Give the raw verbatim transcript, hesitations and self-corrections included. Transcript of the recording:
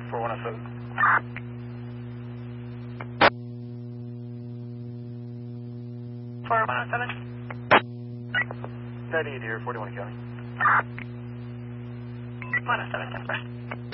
four one oh seven. four one oh seven. ninety-eight here, forty-one County. one oh seven, ten.